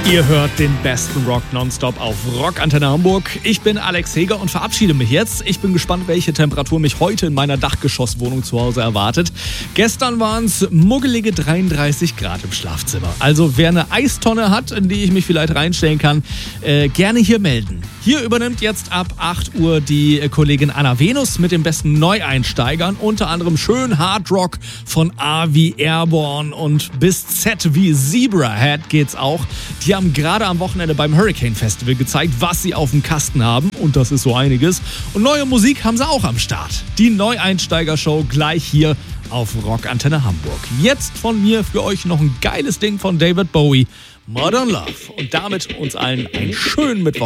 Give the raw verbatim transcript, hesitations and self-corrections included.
Ihr hört den besten Rock nonstop auf Rockantenne Hamburg. Ich bin Alex Heger und verabschiede mich jetzt. Ich bin gespannt, welche Temperatur mich heute in meiner Dachgeschosswohnung zu Hause erwartet. Gestern waren es muggelige dreiunddreißig Grad im Schlafzimmer. Also wer eine Eistonne hat, in die ich mich vielleicht reinstellen kann, äh, gerne hier melden. Hier übernimmt jetzt ab acht Uhr die Kollegin Anna Venus mit den besten Neueinsteigern. Unter anderem schön Hardrock von A wie Airborne und bis Z wie Zebrahead geht's auch. Die haben gerade am Wochenende beim Hurricane Festival gezeigt, was sie auf dem Kasten haben. Und das ist so einiges. Und neue Musik haben sie auch am Start. Die Neueinsteiger-Show gleich hier auf Rockantenne Hamburg. Jetzt von mir für euch noch ein geiles Ding von David Bowie. Modern Love. Und damit uns allen einen schönen Mittwoch.